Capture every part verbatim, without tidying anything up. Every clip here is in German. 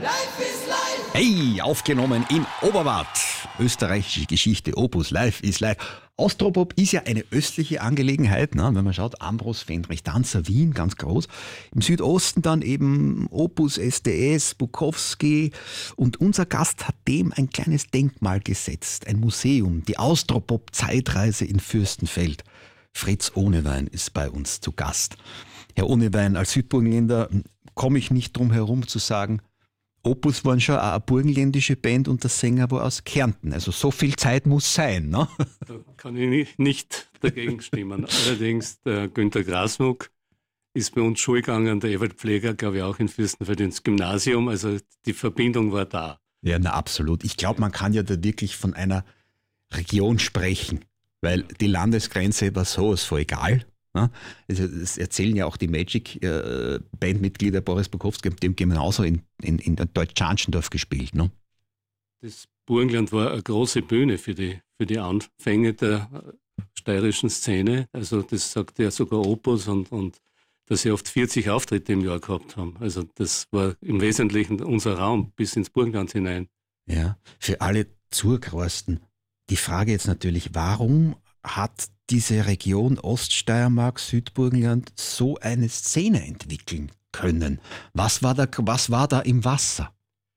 Hey, aufgenommen in Oberwart. Österreichische Geschichte, Opus, Live is Live. Austropop ist ja eine östliche Angelegenheit, ne? Wenn man schaut, Ambros, Fendrich, Danzer, Wien, ganz groß. Im Südosten dann eben Opus, S D S, Bukowski. Und unser Gast hat dem ein kleines Denkmal gesetzt, ein Museum, die Austropop-Zeitreise in Fürstenfeld. Fritz Ohnewein ist bei uns zu Gast. Herr Ohnewein, als Südburgenländer komme ich nicht drum herum zu sagen, Opus waren schon auch eine burgenländische Band und der Sänger war aus Kärnten. Also so viel Zeit muss sein, ne? Da kann ich nicht, nicht dagegen stimmen. Allerdings, der Günter Grasmuck ist bei uns Schule gegangen, der Ewald Pfleger, glaube ich, auch in Fürstenfeld ins Gymnasium. Also die Verbindung war da. Ja, na absolut. Ich glaube, man kann ja da wirklich von einer Region sprechen, weil die Landesgrenze war sowas voll egal. Also das erzählen ja auch die Magic-Bandmitglieder, Boris Bukowski, die haben genauso in, in, in Deutsch-Scharnchendorf gespielt. Ne? Das Burgenland war eine große Bühne für die, für die Anfänge der steirischen Szene. Also das sagt ja sogar Opus und, und dass sie oft vierzig Auftritte im Jahr gehabt haben. Also das war im Wesentlichen unser Raum bis ins Burgenland hinein. Ja, für alle Zugereisten die Frage jetzt natürlich, warum hat diese Region Oststeiermark, Südburgenland so eine Szene entwickeln können? Was war da, was war da im Wasser?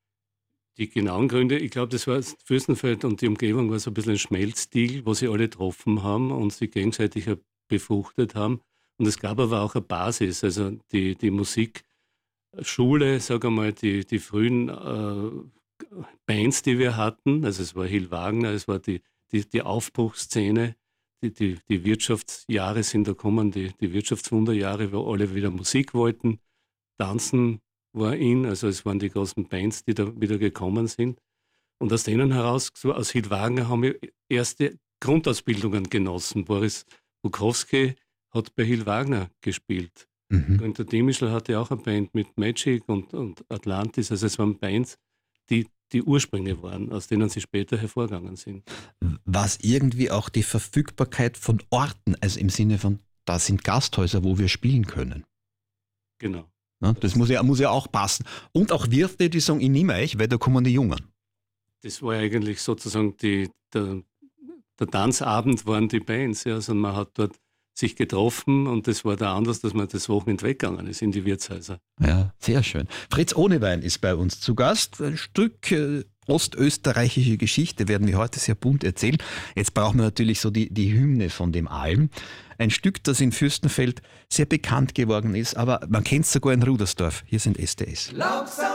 Die genauen Gründe, ich glaube, das war Fürstenfeld und die Umgebung war so ein bisschen ein Schmelztiegel, wo sie alle getroffen haben und sie gegenseitig befruchtet haben. Und es gab aber auch eine Basis, also die, die Musikschule, sage ich mal, die, die frühen äh, Bands, die wir hatten, also es war Hill Wagner, es war die, die, die Aufbruchsszene, Die, die, die Wirtschaftsjahre sind da gekommen, die, die Wirtschaftswunderjahre, wo alle wieder Musik wollten. Tanzen war in, also es waren die großen Bands, die da wieder gekommen sind. Und aus denen heraus, so aus Hill Wagner, haben wir erste Grundausbildungen genossen. Boris Bukowski hat bei Hill Wagner gespielt. Mhm. Günter Dimischl hatte auch eine Band mit Magic und, und Atlantis. Also es waren Bands, die die Ursprünge waren, aus denen sie später hervorgegangen sind. Was irgendwie auch die Verfügbarkeit von Orten, also im Sinne von, da sind Gasthäuser, wo wir spielen können. Genau. Ja, das muss ja, muss ja auch passen. Und auch Wirte, die sagen, ich nehme euch, weil da kommen die Jungen. Das war eigentlich sozusagen die, der, der Tanzabend waren die Bands. Ja. Also man hat dort sich getroffen und das war da anders, dass man das Wochenende weggegangen ist in die Wirtshäuser. Ja, sehr schön. Fritz Ohnewein ist bei uns zu Gast. Ein Stück äh, ostösterreichische Geschichte werden wir heute sehr bunt erzählen. Jetzt brauchen wir natürlich so die, die Hymne von dem Alm. Ein Stück, das in Fürstenfeld sehr bekannt geworden ist, aber man kennt es sogar in Rudersdorf. Hier sind S D S. Langsam